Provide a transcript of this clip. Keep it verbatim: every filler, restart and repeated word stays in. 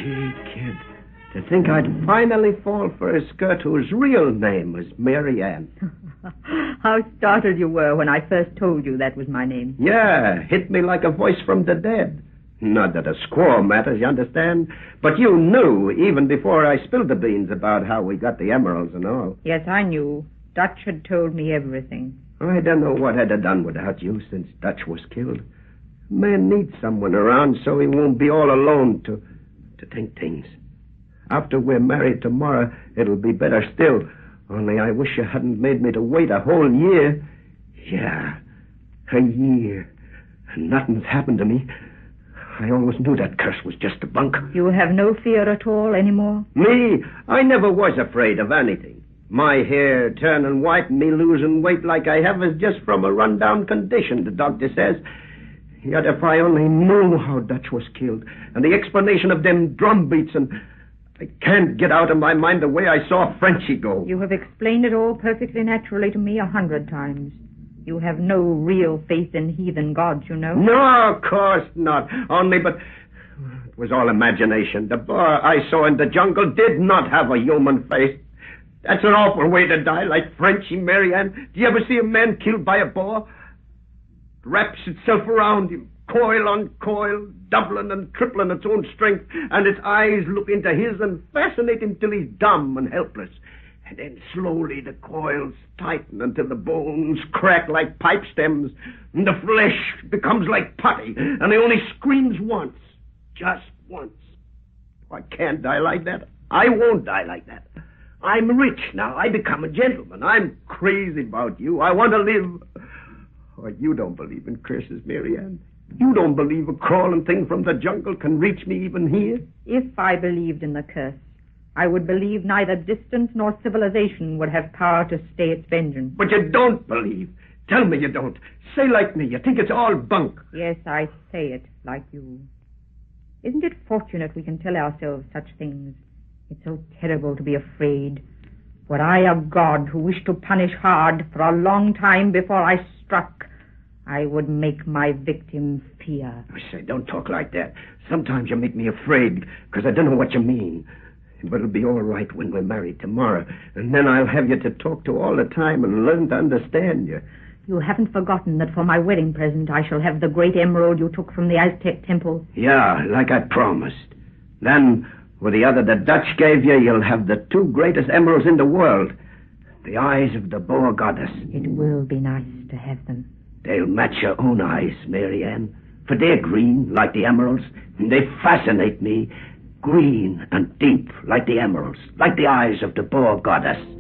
Gee, kid, to think I'd finally fall for a skirt whose real name was Mary Ann. How startled you were when I first told you that was my name. Yeah, hit me like a voice from the dead. Not that a squaw matters, you understand? But you knew, even before I spilled the beans, about how we got the emeralds and all. Yes, I knew. Dutch had told me everything. I don't know what I'd have done without you since Dutch was killed. Man needs someone around so he won't be all alone to, to think things. After we're married tomorrow, it'll be better still. Only I wish you hadn't made me to wait a whole year. Yeah, a year. And nothing's happened to me. I always knew that curse was just a bunk. You have no fear at all anymore? Me? I never was afraid of anything. My hair turning white and me losing weight like I have is just from a run-down condition, the doctor says. Yet if I only knew how Dutch was killed, and the explanation of them drum beats, and I can't get out of my mind the way I saw Frenchie go. You have explained it all perfectly naturally to me a hundred times. You have no real faith in heathen gods, you know. No, of course not. Only, but it was all imagination. The boy I saw in the jungle did not have a human face. That's an awful way to die, like Frenchie, Mary Ann. Do you ever see a man killed by a boar? It wraps itself around him, coil on coil, doubling and tripling its own strength, and its eyes look into his and fascinate him till he's dumb and helpless. And then slowly the coils tighten until the bones crack like pipe stems, and the flesh becomes like putty, and he only screams once, just once. I can't die like that. I won't die like that. I'm rich now. I become a gentleman. I'm crazy about you. I want to live. Oh, you don't believe in curses, Mary Ann. You don't believe a crawling thing from the jungle can reach me even here? If I believed in the curse, I would believe neither distance nor civilization would have power to stay its vengeance. But you don't believe. Tell me you don't. Say like me. You think it's all bunk. Yes, I say it like you. Isn't it fortunate we can tell ourselves such things? It's so terrible to be afraid. Were I a god who wished to punish hard for a long time before I struck, I would make my victim fear. I say, don't talk like that. Sometimes you make me afraid, because I don't know what you mean. But it'll be all right when we're married tomorrow, and then I'll have you to talk to all the time and learn to understand you. You haven't forgotten that for my wedding present I shall have the great emerald you took from the Aztec temple? Yeah, like I promised. Then, with the other the Dutch gave you, you'll have the two greatest emeralds in the world. The eyes of the Boer goddess. It will be nice to have them. They'll match your own eyes, Mary Ann. For they're green, like the emeralds, and they fascinate me. Green and deep, like the emeralds, like the eyes of the Boer goddess.